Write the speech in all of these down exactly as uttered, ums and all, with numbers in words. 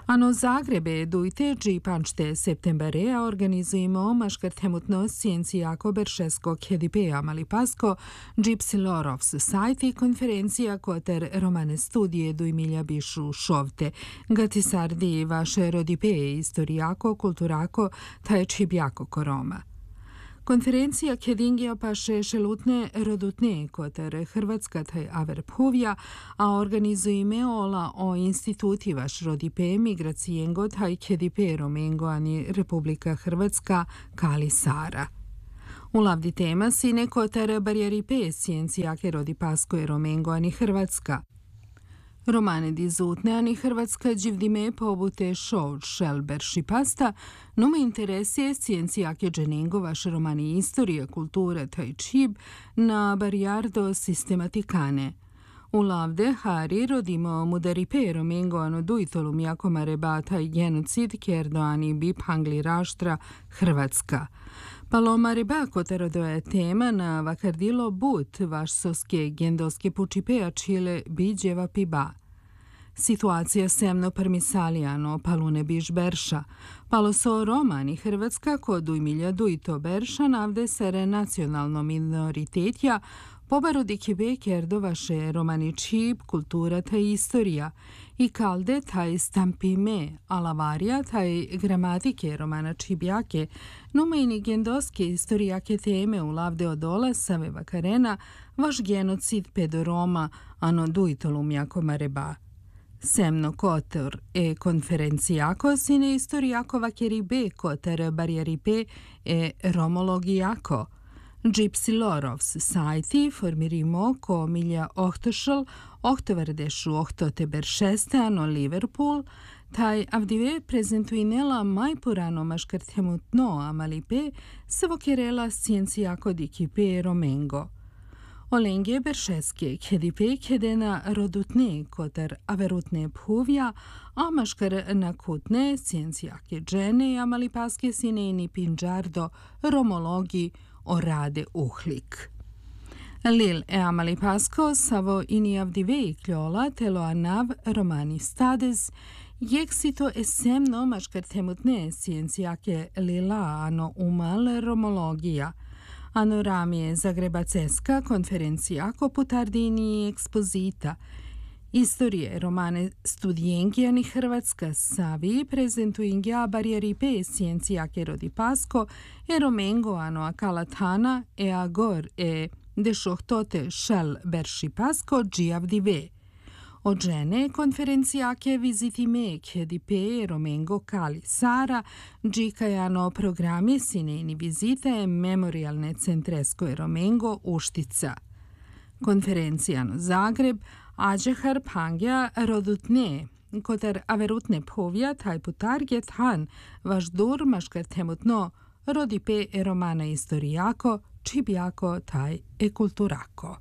Ano Zagrebe dujte pančte septembarea organizujemo maškartemutno sciencijako beršesko kedipea malipasko Gypsilorovs sajti konferencija koter romane studije dujmilja bišu šovte, gatisardi vaše rodipeje istorijako, kulturako, taj čibjako koroma. Konferencija kedingija paše šelutne rodutne koter Hrvatska taj averpuvja, a organizujeme ola o instituti vaš rodipe migracijengo taj kedipe romengo ani Republika Hrvatska Kali Sara. U lavdi tema sine koter barijeripe sciencijake rodipasko je romengo ani Hrvatska. Romane dizutne ani Hrvatska dživdime pobute šov šelber šipasta, no me interesuje sciencijake dženengo vaše romani istorije, kulture taj čib na barijardo sistematikane. U lavde hari rodimo mudaripe romengo ano dujtolum jako mareba taj genocid kerdo ani bip hangli raštra Hrvatska. Paloma reba kotero je tema na vakardilo but vaš soske gendoske pučipea čile biđeva piba. Situacija semno permisalijano palune biš berša. Palo so romani Hrvatska kod ujmilja dujto berša navde sere nacionalno minoritetja pobaru kibe kerdo vaše romani čib, kultura ta istorija i kalde taj stampime, alavarija taj gramatike romana čibjake, numejni gendoske istorijake teme u lavde odola save vakarena vaš genocid pedo Roma ano dujtolum jako mareba. Semno kotor e konferencijako sine istorijako vakeribe koter barijeripe e romologijako. Gypsilorovs sajti formirimo ko milja ohtošal ohtovardešu ohtote beršeste ano Liverpool, taj avdive prezentuinela majpurano maškartemutno amalipe savokerela sciencijako dikipe romengo. Olenge beršeske kedipe kedena rodutne kotar averutne puvja, a maškar nakutne sciencijake džene amalipaske sineni pinđardo romologi orade uhlik. Lil e amalipasko savo ini avdive kljola telo anav romani stades, jeksito esemno maškartemutne sciencijake lila ano umal romologija, ano ramije Zagrebaceska konferencija ko putardini ekspozita. Istorije romane studijengijani Hrvatska savi prezentuingja barijeripe sciencijake rodipasko e romengo ano akalatana e agor e dešohtote šel beršipasko džijavdive. Od žene konferencijake vizitime kedipe romengo Kali Sara, džikajano programi sineni vizite memorialne centresko e romengo Uštica. Konferencijano Zagreb, Ađehar pangja rodutne, kotar averutne povja taj putarget han, vaš dur maškar temutno, rodipe e romana istorijako, čibjako taj e kulturako.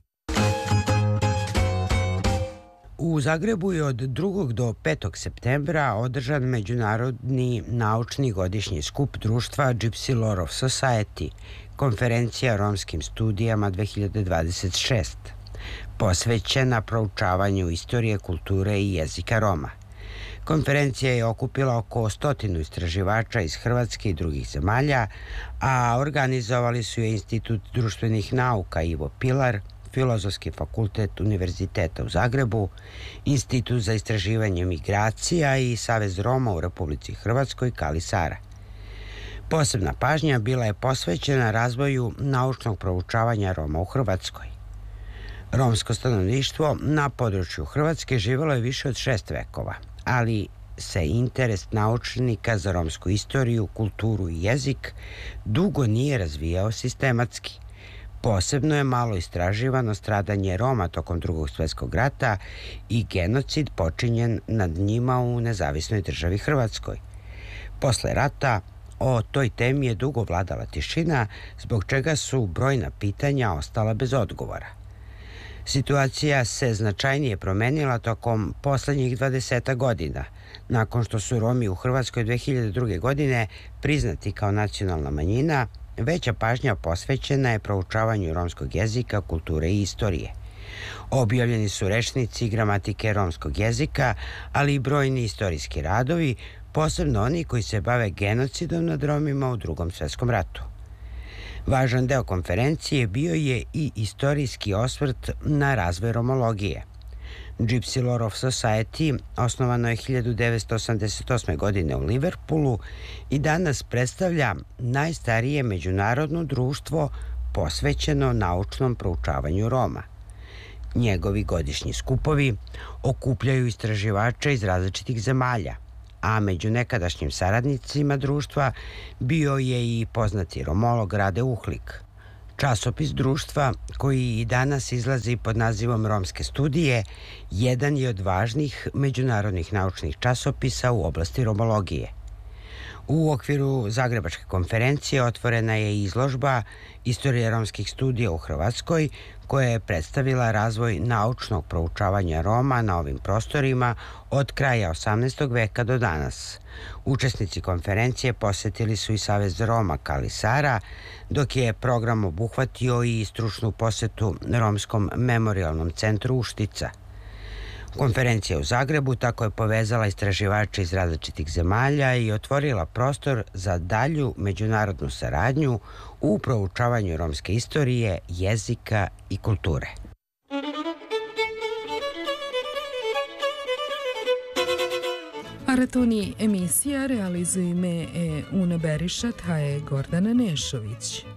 U Zagrebu je od drugog do petog septembra održan međunarodni naučni godišnji skup društva Gypsilorov Society, konferencija o romskim studijama dve hiljade dvadeset šeste, posvećena proučavanju istorije, kulture i jezika Roma. Konferencija je okupila oko stotinu istraživača iz Hrvatske i drugih zemalja, a organizovali su je Institut društvenih nauka Ivo Pilar, Filozofski fakultet Univerziteta u Zagrebu, Institut za istraživanje migracija i Savez Roma u Republici Hrvatskoj Kali Sara. Posebna pažnja bila je posvećena razvoju naučnog proučavanja Roma u Hrvatskoj. Romsko stanovništvo na području Hrvatske živjelo je više od šest vekova, ali se interes naučnika za romsku istoriju, kulturu i jezik dugo nije razvijao sistematski. Posebno je malo istraživano stradanje Roma tokom Drugog svjetskog rata i genocid počinjen nad njima u nezavisnoj državi Hrvatskoj. Posle rata o toj temi je dugo vladala tišina, zbog čega su brojna pitanja ostala bez odgovora. Situacija se značajnije promenila tokom poslednjih dvadeset godina, nakon što su Romi u Hrvatskoj dve hiljade druge. godine priznati kao nacionalna manjina. Veća pažnja posvećena je proučavanju romskog jezika, kulture i istorije. Objavljeni su rečnici gramatike romskog jezika, ali i brojni istorijski radovi, posebno oni koji se bave genocidom nad Romima u Drugom svjetskom ratu. Važan deo konferencije bio je i istorijski osvrt na razvoj romologije. Gypsy Lore of Society osnovano je hiljadu devetsto osamdeset osme. godine u Liverpoolu i danas predstavlja najstarije međunarodno društvo posvećeno naučnom proučavanju Roma. Njegovi godišnji skupovi okupljaju istraživače iz različitih zemalja, a među nekadašnjim saradnicima društva bio je i poznati romolog Rade Uhlik. Časopis društva, koji i danas izlazi pod nazivom Romske studije, jedan je od važnih međunarodnih naučnih časopisa u oblasti romologije. U okviru Zagrebačke konferencije otvorena je izložba Istorija romskih studija u Hrvatskoj, koja je predstavila razvoj naučnog proučavanja Roma na ovim prostorima od kraja osamnaestog. veka do danas. Učesnici konferencije posjetili su i Savez Roma Kali Sara, dok je program obuhvatio i stručnu posjetu Romskom memorijalnom centru Uštica. Konferencija u Zagrebu tako je povezala istraživače iz različitih zemalja i otvorila prostor za dalju međunarodnu saradnju u proučavanju romske istorije, jezika i kulture. Aratoni emisija realizuje me e Una Berišat, a je Gordana Nešović.